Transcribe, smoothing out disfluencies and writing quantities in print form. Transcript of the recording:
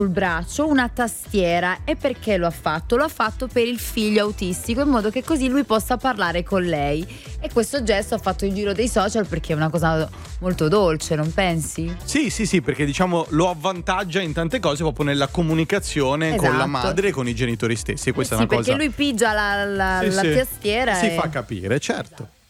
sul braccio una tastiera. E perché lo ha fatto? Lo ha fatto per il figlio autistico, in modo che così lui possa parlare con lei. E questo gesto ha fatto il giro dei social perché è una cosa molto dolce, non pensi? Sì, perché diciamo lo avvantaggia in tante cose proprio nella comunicazione con la Esatto. madre e con i genitori stessi. Questa è Sì, una cosa. perché lui pigia la Sì. tastiera Si e fa capire, certo.